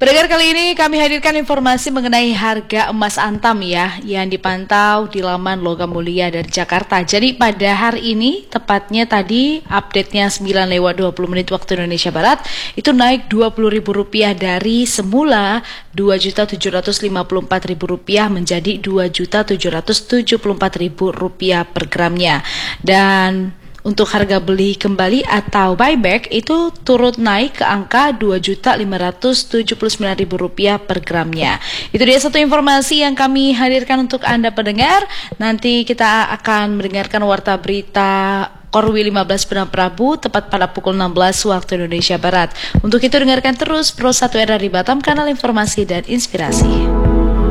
Pendengar, kali ini kami hadirkan informasi mengenai harga emas antam ya, yang dipantau di laman Logam Mulia dari Jakarta. Jadi pada hari ini, tepatnya tadi update-nya 9:20 waktu Indonesia Barat, itu naik Rp20.000 dari semula Rp2.754.000 menjadi Rp2.774.000 per gramnya. Dan untuk harga beli kembali atau buyback itu turut naik ke angka Rp2.579.000 per gramnya. Itu dia satu informasi yang kami hadirkan untuk Anda pendengar. Nanti kita akan mendengarkan warta berita Korwil 15 Benang Prabu tepat pada pukul 16 waktu Indonesia Barat. Untuk itu dengarkan terus Pro 1 RRI Batam, kanal informasi dan inspirasi.